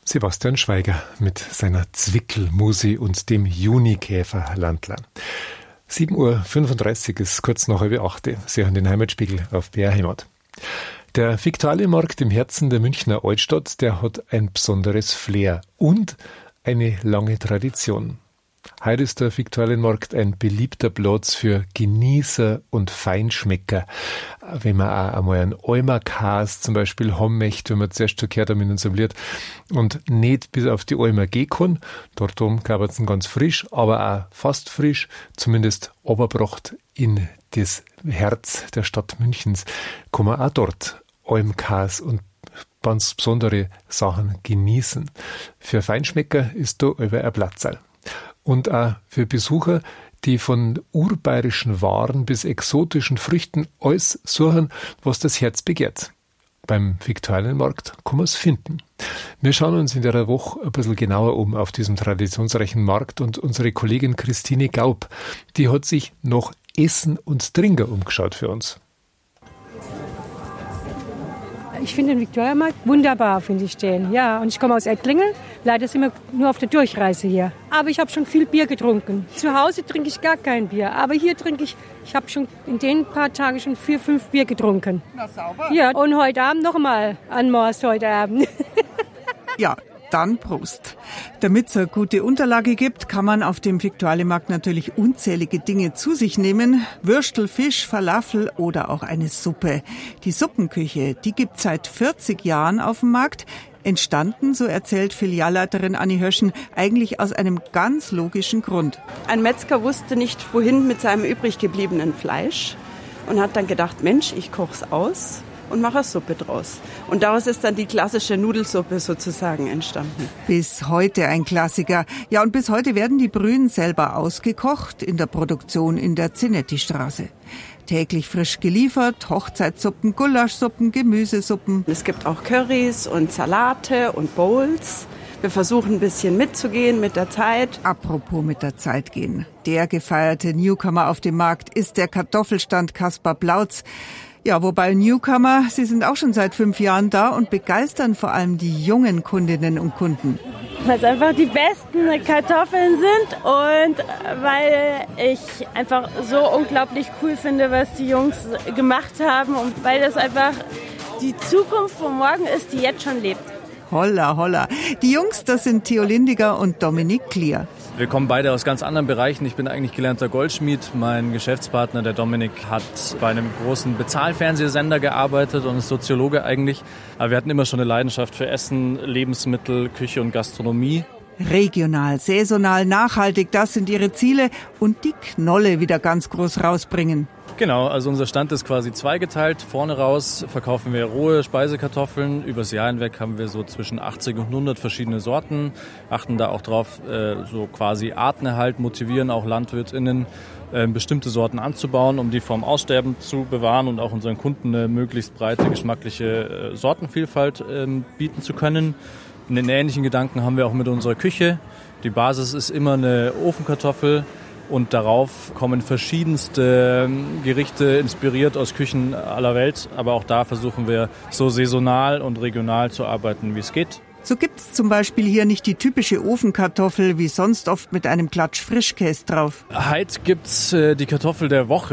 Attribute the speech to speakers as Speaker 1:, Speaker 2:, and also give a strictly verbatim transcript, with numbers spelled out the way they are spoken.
Speaker 1: Sebastian Schweiger mit seiner Zwickelmusi und dem Junikäferlandler. sieben Uhr fünfunddreißig ist kurz nach halb acht. Sie hören den Heimatspiegel auf B R Heimat. Der Viktualienmarkt im Herzen der Münchner Altstadt, der hat ein besonderes Flair und eine lange Tradition. Heute ist der Viktualienmarkt ein beliebter Platz für Genießer und Feinschmecker. Wenn man auch einmal einen Eimer-Käse zum Beispiel haben möchte, wenn man zuerst schon gehört haben in unserem Lied, und nicht bis auf die Eimer gehen kann, dort oben gab es ihn ganz frisch, aber auch fast frisch, zumindest runtergebracht in das Herz der Stadt Münchens, kann man auch dort Eimer-Käse und ganz besondere Sachen genießen. Für Feinschmecker ist da über ein Platzerl. Und auch für Besucher, die von urbayerischen Waren bis exotischen Früchten alles suchen, was das Herz begehrt. Beim Viktualienmarkt kann man es finden. Wir schauen uns in der Woche ein bisschen genauer um auf diesem traditionsreichen Markt und unsere Kollegin Christine Gaub, die hat sich nach Essen und Trinken umgeschaut für uns.
Speaker 2: Ich finde den Viktualienmarkt wunderbar, finde ich den. Ja, und ich komme aus Ettlingen. Leider sind wir nur auf der Durchreise hier. Aber ich habe schon viel Bier getrunken. Zu Hause trinke ich gar kein Bier. Aber hier trinke ich, ich habe schon in den paar Tagen schon vier, fünf Bier getrunken. Na sauber. Ja, und heute Abend nochmal. Anmors heute Abend.
Speaker 3: Ja, dann Prost. Damit es eine gute Unterlage gibt, kann man auf dem Viktualienmarkt natürlich unzählige Dinge zu sich nehmen. Würstel, Fisch, Falafel oder auch eine Suppe. Die Suppenküche, die gibt es seit vierzig Jahren auf dem Markt. Entstanden, so erzählt Filialleiterin Anni Höschen, eigentlich aus einem ganz logischen Grund.
Speaker 4: Ein Metzger wusste nicht, wohin mit seinem übrig gebliebenen Fleisch und hat dann gedacht, Mensch, ich koch's aus und mache eine Suppe draus. Und daraus ist dann die klassische Nudelsuppe sozusagen entstanden.
Speaker 3: Bis heute ein Klassiker. Ja, und bis heute werden die Brühen selber ausgekocht in der Produktion in der Zinetti-Straße. Täglich frisch geliefert, Hochzeitssuppen, Gulaschsuppen, Gemüsesuppen.
Speaker 4: Es gibt auch Currys und Salate und Bowls. Wir versuchen ein bisschen mitzugehen mit der Zeit.
Speaker 3: Apropos mit der Zeit gehen. Der gefeierte Newcomer auf dem Markt ist der Kartoffelstand Kaspar Plautz. Ja, wobei Newcomer, sie sind auch schon seit fünf Jahren da und begeistern vor allem die jungen Kundinnen und Kunden.
Speaker 5: Weil es einfach die besten Kartoffeln sind und weil ich einfach so unglaublich cool finde, was die Jungs gemacht haben und weil das einfach die Zukunft von morgen ist, die jetzt schon lebt.
Speaker 3: Holla, holla. Die Jungs, das sind Theo Lindiger und Dominik Klier.
Speaker 6: Wir kommen beide aus ganz anderen Bereichen. Ich bin eigentlich gelernter Goldschmied. Mein Geschäftspartner, der Dominik, hat bei einem großen Bezahlfernsehsender gearbeitet und ist Soziologe eigentlich. Aber wir hatten immer schon eine Leidenschaft für Essen, Lebensmittel, Küche und Gastronomie.
Speaker 3: Regional, saisonal, nachhaltig, das sind ihre Ziele. Und die Knolle wieder ganz groß rausbringen.
Speaker 6: Genau, also unser Stand ist quasi zweigeteilt. Vorne raus verkaufen wir rohe Speisekartoffeln. Übers Jahr hinweg haben wir so zwischen achtzig und hundert verschiedene Sorten. Achten da auch drauf, so quasi Artenerhalt, motivieren auch LandwirtInnen, bestimmte Sorten anzubauen, um die vorm Aussterben zu bewahren und auch unseren Kunden eine möglichst breite, geschmackliche Sortenvielfalt bieten zu können. Einen ähnlichen Gedanken haben wir auch mit unserer Küche. Die Basis ist immer eine Ofenkartoffel. Und darauf kommen verschiedenste Gerichte, inspiriert aus Küchen aller Welt. Aber auch da versuchen wir so saisonal und regional zu arbeiten, wie es geht.
Speaker 3: So gibt's zum Beispiel hier nicht die typische Ofenkartoffel, wie sonst oft mit einem Klatsch Frischkäse drauf.
Speaker 6: Heute gibt's äh, die Kartoffel der Woche.